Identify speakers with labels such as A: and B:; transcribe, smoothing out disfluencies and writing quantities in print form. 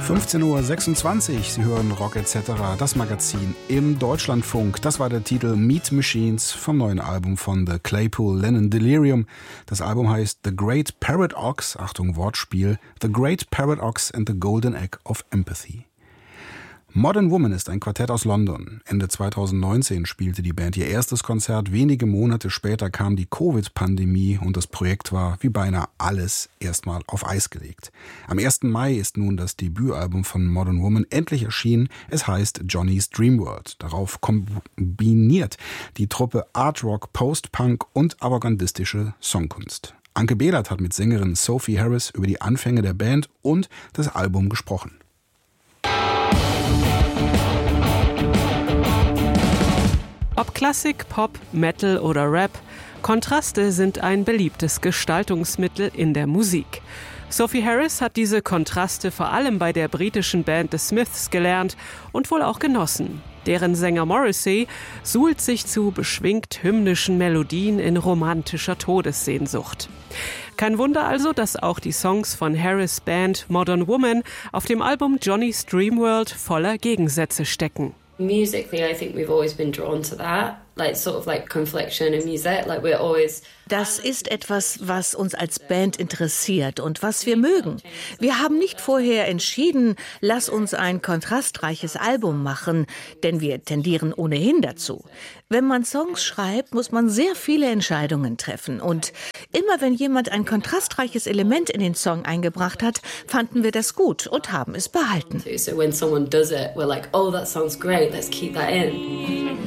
A: 15:26 Uhr, Sie hören Rock etc., das Magazin im Deutschlandfunk. Das war der Titel Meat Machines vom neuen Album von The Claypool Lennon Delirium. Das Album heißt The Great Parrot Ox, Achtung Wortspiel, The Great Parrot Ox and the Golden Egg of Empathy. Modern Woman ist ein Quartett aus London. Ende 2019 spielte die Band ihr erstes Konzert. Wenige Monate später kam die Covid-Pandemie und das Projekt war wie beinahe alles erstmal auf Eis gelegt. Am 1. Mai ist nun das Debütalbum von Modern Woman endlich erschienen. Es heißt Johnny's Dream World. Darauf kombiniert die Truppe Art Rock, Post-Punk und avantgardistische Songkunst. Anke Behlert hat mit Sängerin Sophie Harris über die Anfänge der Band und das Album gesprochen.
B: Ob Klassik, Pop, Metal oder Rap, Kontraste sind ein beliebtes Gestaltungsmittel in der Musik. Sophie Harris hat diese Kontraste vor allem bei der britischen Band The Smiths gelernt und wohl auch genossen. Deren Sänger Morrissey suhlt sich zu beschwingt hymnischen Melodien in romantischer Todessehnsucht. Kein Wunder also, dass auch die Songs von Harris' Band Modern Woman auf dem Album Johnny's Dream World voller Gegensätze stecken.
C: Musically, I think we've always been drawn to that, like sort of like confliction in music, like we're always.
D: Das ist etwas, was uns als Band interessiert und was wir mögen. Wir haben nicht vorher entschieden, lass uns ein kontrastreiches Album machen, denn wir tendieren ohnehin dazu. Wenn man Songs schreibt, muss man sehr viele Entscheidungen treffen. Und immer wenn jemand ein kontrastreiches Element in den Song eingebracht hat, fanden wir das gut und haben es behalten.
C: So when someone does it, we're like, oh, that sounds great, let's keep that in.